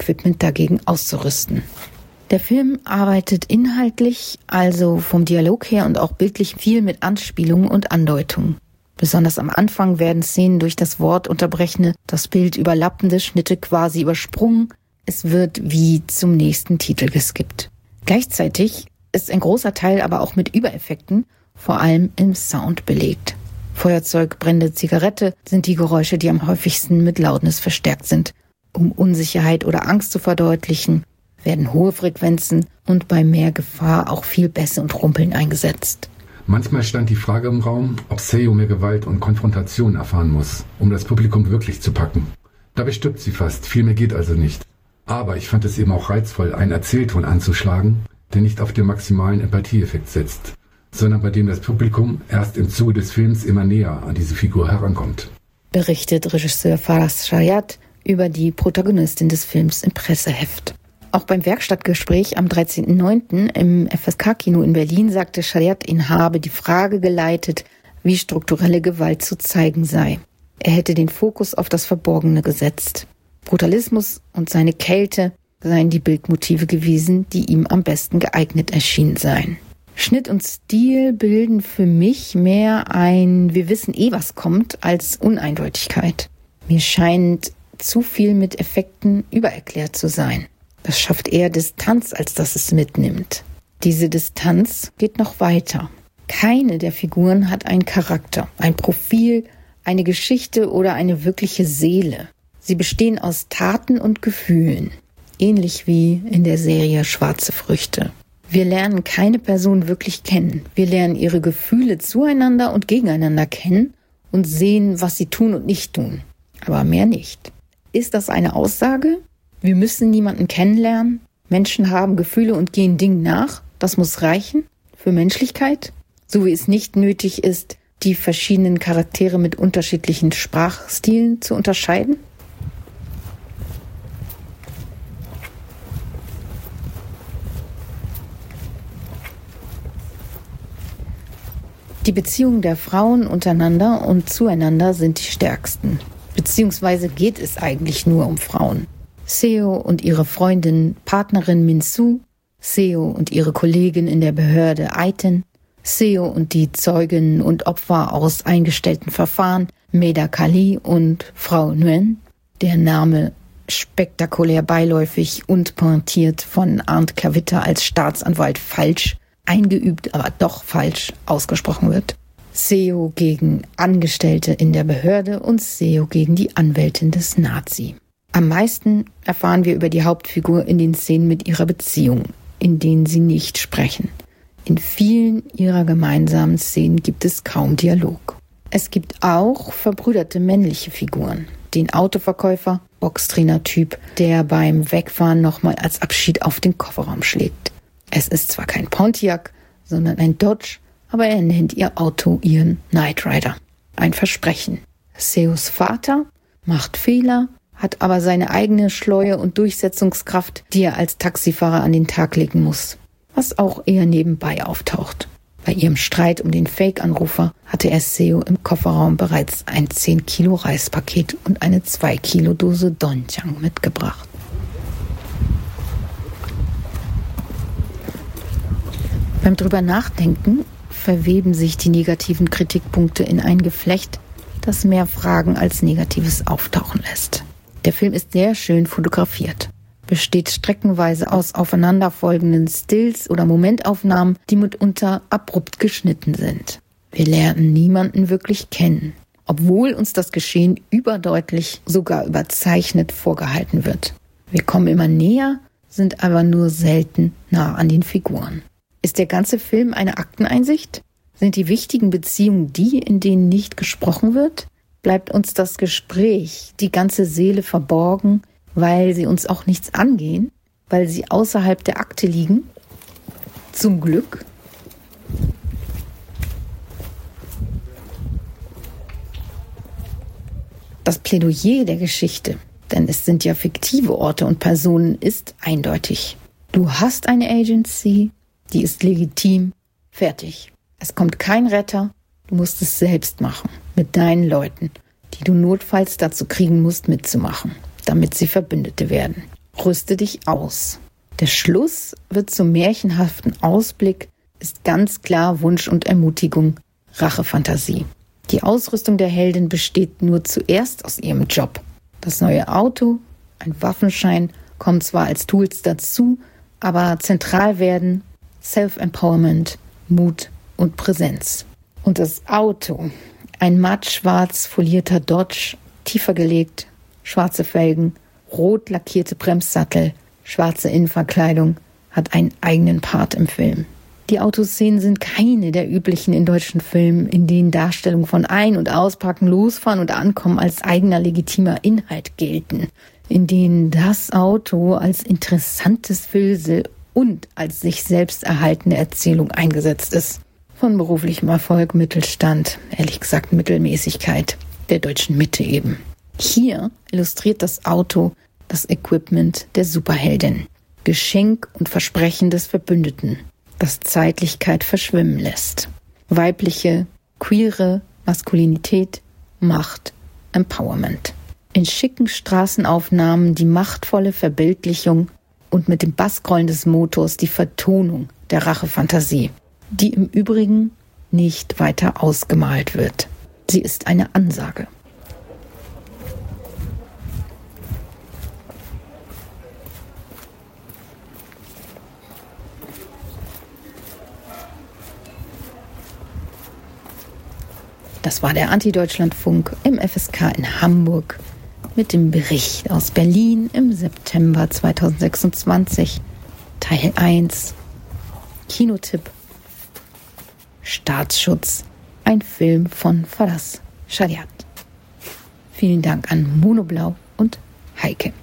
Equipment dagegen auszurüsten. Der Film arbeitet inhaltlich, also vom Dialog her und auch bildlich, viel mit Anspielungen und Andeutungen. Besonders am Anfang werden Szenen durch das Wort unterbrechende, das Bild überlappende Schnitte quasi übersprungen. Es wird wie zum nächsten Titel geskippt. Gleichzeitig ist ein großer Teil aber auch mit Übereffekten, vor allem im Sound, belegt. Feuerzeug, Brände, Zigarette sind die Geräusche, die am häufigsten mit Loudness verstärkt sind. Um Unsicherheit oder Angst zu verdeutlichen, werden hohe Frequenzen und bei mehr Gefahr auch viel Bässe und Rumpeln eingesetzt. Manchmal stand die Frage im Raum, ob Seo mehr Gewalt und Konfrontation erfahren muss, um das Publikum wirklich zu packen. Dabei stirbt sie fast, viel mehr geht also nicht. Aber ich fand es eben auch reizvoll, einen Erzählton anzuschlagen, der nicht auf den maximalen Empathieeffekt setzt, sondern bei dem das Publikum erst im Zuge des Films immer näher an diese Figur herankommt. Berichtet Regisseur Faraz Shariat über die Protagonistin des Films im Presseheft. Auch beim Werkstattgespräch am 13.09. im FSK-Kino in Berlin sagte Shariat, ihn habe die Frage geleitet, wie strukturelle Gewalt zu zeigen sei. Er hätte den Fokus auf das Verborgene gesetzt. Brutalismus und seine Kälte seien die Bildmotive gewesen, die ihm am besten geeignet erschienen seien. Schnitt und Stil bilden für mich mehr ein "Wir wissen eh, was kommt" als Uneindeutigkeit. Mir scheint zu viel mit Effekten übererklärt zu sein. Das schafft eher Distanz, als dass es mitnimmt. Diese Distanz geht noch weiter. Keine der Figuren hat einen Charakter, ein Profil, eine Geschichte oder eine wirkliche Seele. Sie bestehen aus Taten und Gefühlen, ähnlich wie in der Serie Schwarze Früchte. Wir lernen keine Person wirklich kennen. Wir lernen ihre Gefühle zueinander und gegeneinander kennen und sehen, was sie tun und nicht tun. Aber mehr nicht. Ist das eine Aussage? Wir müssen niemanden kennenlernen. Menschen haben Gefühle und gehen Dingen nach. Das muss reichen für Menschlichkeit. So wie es nicht nötig ist, die verschiedenen Charaktere mit unterschiedlichen Sprachstilen zu unterscheiden. Die Beziehungen der Frauen untereinander und zueinander sind die stärksten. Beziehungsweise geht es eigentlich nur um Frauen. Seo und ihre Freundin, Partnerin Min-Soo, Seo und ihre Kollegin in der Behörde Aiten, Seo und die Zeuginnen und Opfer aus eingestellten Verfahren, Meda Kali und Frau Nguyen, der Name spektakulär beiläufig und pointiert von Arndt Kavita als Staatsanwalt falsch, eingeübt, aber doch falsch ausgesprochen wird. Seo gegen Angestellte in der Behörde und Seo gegen die Anwältin des Nazi. Am meisten erfahren wir über die Hauptfigur in den Szenen mit ihrer Beziehung, in denen sie nicht sprechen. In vielen ihrer gemeinsamen Szenen gibt es kaum Dialog. Es gibt auch verbrüderte männliche Figuren. Den Autoverkäufer, Boxtrainer-Typ, der beim Wegfahren nochmal als Abschied auf den Kofferraum schlägt. Es ist zwar kein Pontiac, sondern ein Dodge, aber er nennt ihr Auto ihren Knight Rider. Ein Versprechen. Seos Vater macht Fehler, hat aber seine eigene Schleue und Durchsetzungskraft, die er als Taxifahrer an den Tag legen muss, was auch eher nebenbei auftaucht. Bei ihrem Streit um den Fake-Anrufer hatte er Seo im Kofferraum bereits ein 10 Kilo Reispaket und eine 2 Kilo Dose Doenjang mitgebracht. Beim drüber nachdenken verweben sich die negativen Kritikpunkte in ein Geflecht, das mehr Fragen als Negatives auftauchen lässt. Der Film ist sehr schön fotografiert, besteht streckenweise aus aufeinanderfolgenden Stills oder Momentaufnahmen, die mitunter abrupt geschnitten sind. Wir lernen niemanden wirklich kennen, obwohl uns das Geschehen überdeutlich, sogar überzeichnet vorgehalten wird. Wir kommen immer näher, sind aber nur selten nah an den Figuren. Ist der ganze Film eine Akteneinsicht? Sind die wichtigen Beziehungen die, in denen nicht gesprochen wird? Bleibt uns das Gespräch, die ganze Seele verborgen, weil sie uns auch nichts angehen, weil sie außerhalb der Akte liegen? Zum Glück. Das Plädoyer der Geschichte, denn es sind ja fiktive Orte und Personen, ist eindeutig. Du hast eine Agency, die ist legitim, fertig. Es kommt kein Retter, du musst es selbst machen, mit deinen Leuten, die du notfalls dazu kriegen musst, mitzumachen, damit sie Verbündete werden. Rüste dich aus. Der Schluss wird zum märchenhaften Ausblick, ist ganz klar Wunsch und Ermutigung, Rachefantasie. Die Ausrüstung der Heldin besteht nur zuerst aus ihrem Job. Das neue Auto, ein Waffenschein, kommen zwar als Tools dazu, aber zentral werden Self-Empowerment, Mut und Präsenz. Und das Auto, ein mattschwarz folierter Dodge, tiefer gelegt, schwarze Felgen, rot lackierte Bremssattel, schwarze Innenverkleidung, hat einen eigenen Part im Film. Die Autoszenen sind keine der üblichen in deutschen Filmen, in denen Darstellungen von Ein- und Auspacken, Losfahren und Ankommen als eigener legitimer Inhalt gelten, in denen das Auto als interessantes Füllsel und als sich selbst erhaltende Erzählung eingesetzt ist. Von beruflichem Erfolg, Mittelstand, ehrlich gesagt Mittelmäßigkeit, der deutschen Mitte eben. Hier illustriert das Auto das Equipment der Superheldin. Geschenk und Versprechen des Verbündeten, das Zeitlichkeit verschwimmen lässt. Weibliche, queere Maskulinität, Macht, Empowerment. In schicken Straßenaufnahmen die machtvolle Verbildlichung und mit dem Bassgrollen des Motors die Vertonung der Rachefantasie, die im Übrigen nicht weiter ausgemalt wird. Sie ist eine Ansage. Das war der Anti-Deutschlandfunk im FSK in Hamburg mit dem Bericht aus Berlin im September 2026. Teil 1. Kinotipp. Staatsschutz. Ein Film von Faraz Shariat. Vielen Dank an Monoblau und Heike.